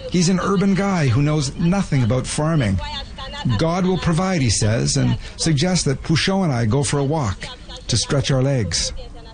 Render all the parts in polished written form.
He's an urban guy who knows nothing about farming. God will provide, he says, and suggests that Pouchon and I go for a walk to stretch our legs.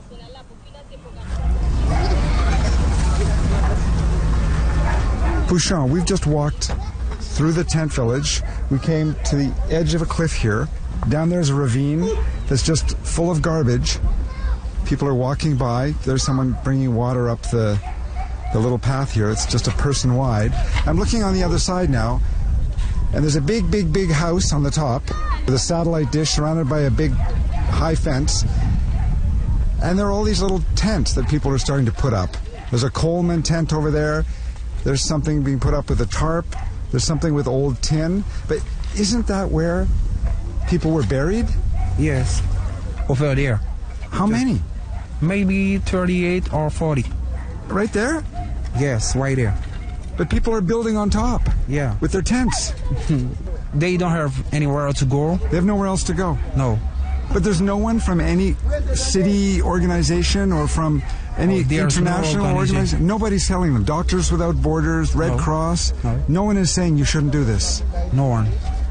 Pouchon, we've just walked through the tent village. We came to the edge of a cliff here. Down there's a ravine that's just full of garbage. People are walking by. There's someone bringing water up the little path here. It's just a person wide. I'm looking on the other side now, and there's a big house on the top with a satellite dish surrounded by a big high fence. And there are all these little tents that people are starting to put up. There's a Coleman tent over there. There's something being put up with a tarp. There's something with old tin. But isn't that where people were buried? Yes, over there. How many? Maybe 38 or 40. Right there? Yes, right there. But people are building on top. Yeah. With their tents. They don't have anywhere else to go. They have nowhere else to go. No. But there's no one from any city organization or from any international organization? Nobody's telling them. Doctors Without Borders, Red Cross. No one is saying you shouldn't do this. No one.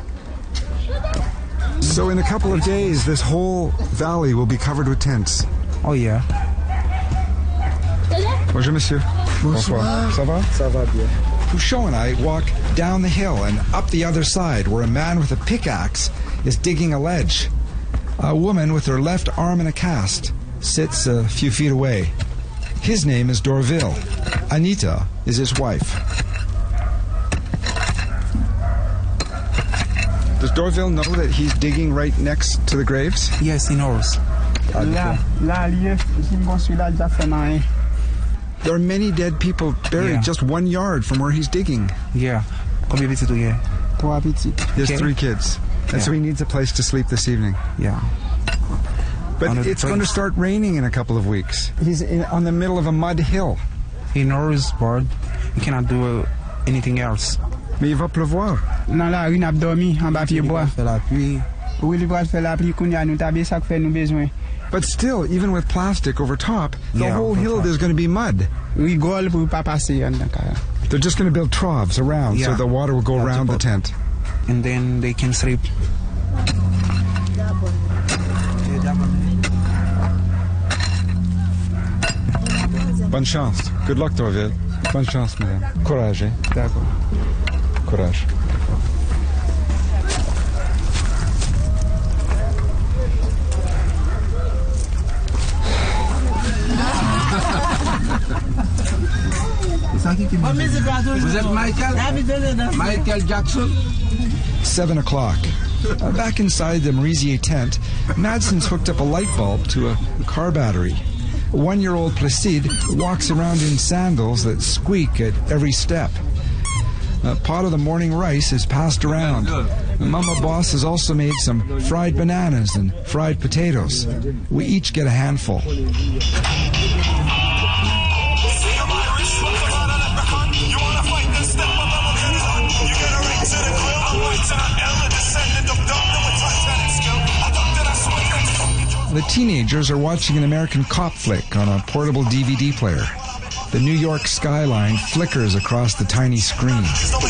So in a couple of days, this whole valley will be covered with tents. Oh, yeah. Bonjour, monsieur. Bonsoir. Ça va? Ça va bien. Pouchon and I walk down the hill and up the other side where a man with a pickaxe is digging a ledge. A woman with her left arm in a cast sits a few feet away. His name is Dorville. Anita is his wife. Does Dorville know that he's digging right next to the graves? Yes, he knows. There are many dead people buried just 1 yard from where he's digging. Yeah. He has 3 kids. And so he needs a place to sleep this evening. Yeah. But it's going to start raining in a couple of weeks. He's on the middle of a mud hill. He knows, but he cannot do anything else. Mais il va pleuvoir. Dans la rue, on a dormi en bas pied bois. Oui, il va faire la pluie, qu'on y a nous taper ça que fait nous besoin. But still, even with plastic over top, the whole hill there's going to be mud. Oui, gol pour pas passer. They're just going to build troughs around so the water will go around the tent. And then they can sleep. Bonne chance. Good luck, Dorville. Bonne chance, madame. Courage, hein? D'accord. Courage. Vous êtes Michael Jackson? 7 o'clock. Back inside the Merisier tent, Madson's hooked up a light bulb to a car battery. 1-year-old Placide walks around in sandals that squeak at every step. A pot of the morning rice is passed around. Mama Boss has also made some fried bananas and fried potatoes. We each get a handful. The teenagers are watching an American cop flick on a portable DVD player. The New York skyline flickers across the tiny screen.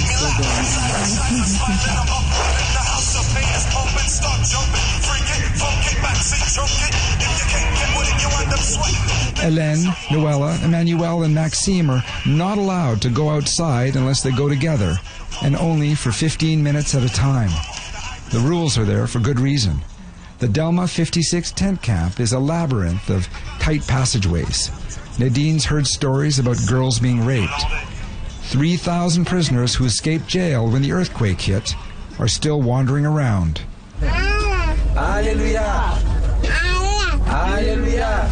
Hélène, Noella, Emmanuel, and Maxime are not allowed to go outside unless they go together, and only for 15 minutes at a time. The rules are there for good reason. The Delma 56 tent camp is a labyrinth of tight passageways. Nadine's heard stories about girls being raped. 3,000 prisoners who escaped jail when the earthquake hit are still wandering around. Hallelujah! Hallelujah!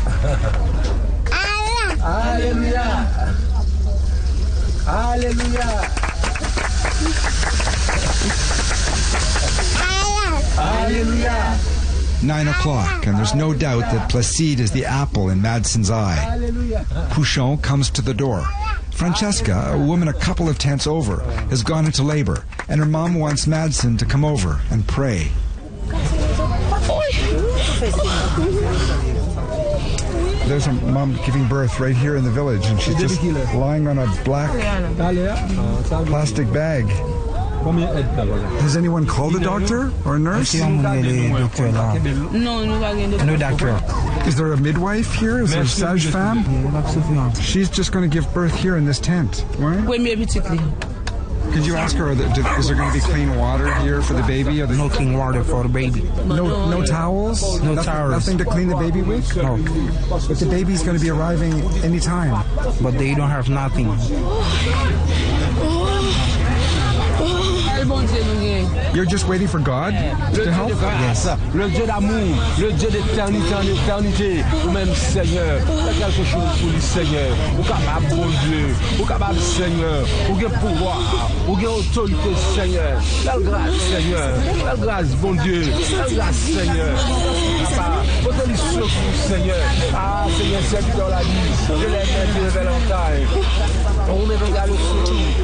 Hallelujah! Hallelujah! Hallelujah! 9 o'clock, and there's no doubt that Placide is the apple in Madson's eye. Pouchon comes to the door. Francesca, a woman a couple of tents over, has gone into labor, and her mom wants Madson to come over and pray. there's a mom giving birth right here in the village, and she's just lying on a black plastic bag. Has anyone called a doctor or a nurse? No doctor. Is there a midwife here? Is there a sage-femme? She's just going to give birth here in this tent, right? Could you ask her, is there going to be clean water here for the baby? No clean water for the baby. No towels? No towels. Nothing to clean the baby with? No. But the baby's going to be arriving anytime. But they don't have nothing. You're just waiting for God to help? Yes. Le Dieu d'amour, le Dieu d'éternité en éternité, ou même Seigneur, fais quelque chose pour lui, Seigneur. Ou capable, bon Dieu, ou capable, Seigneur, ou gain pouvoir, ou gain autorité, Seigneur. Belle grâce, Seigneur. Belle grâce, bon Dieu. Belle grâce, Seigneur. Papa, porte-lui secours, Seigneur. Ah, Seigneur, serviteur la vie. Je l'ai fait, je vais l'entendre. On est regardé le secours.